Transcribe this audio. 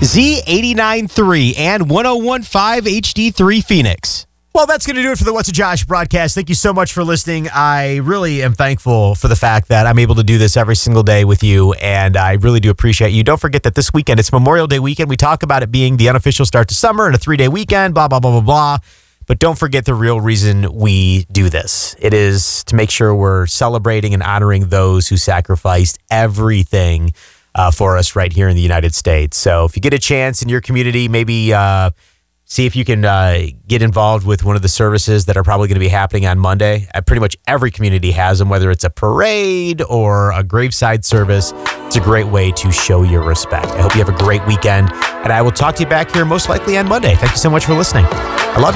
Z89.3 and 101.5 HD3 Phoenix. Well, that's going to do it for the What's a Josh broadcast. Thank you so much for listening. I really am thankful for the fact that I'm able to do this every single day with you, and I really do appreciate you. Don't forget that this weekend, it's Memorial Day weekend. We talk about it being the unofficial start to summer and a 3-day weekend, blah, blah, blah, blah, blah. But don't forget the real reason we do this. It is to make sure we're celebrating and honoring those who sacrificed everything for us right here in the United States. So if you get a chance in your community, maybe see if you can get involved with one of the services that are probably going to be happening on Monday. Pretty much every community has them, whether it's a parade or a graveside service. It's a great way to show your respect. I hope you have a great weekend, and I will talk to you back here most likely on Monday. Thank you so much for listening. I love you.